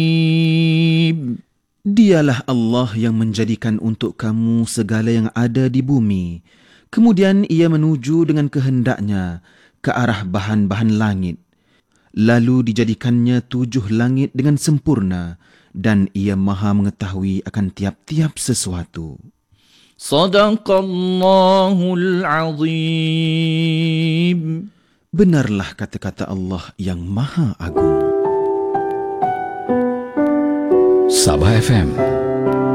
Dialah Allah yang menjadikan untuk kamu segala yang ada di bumi. Kemudian ia menuju dengan kehendaknya ke arah bahan-bahan langit. Lalu dijadikannya 7 langit dengan sempurna dan ia maha mengetahui akan tiap-tiap sesuatu. Sadaqallahul Azim. Benarlah kata-kata Allah yang maha agung. Sabah FM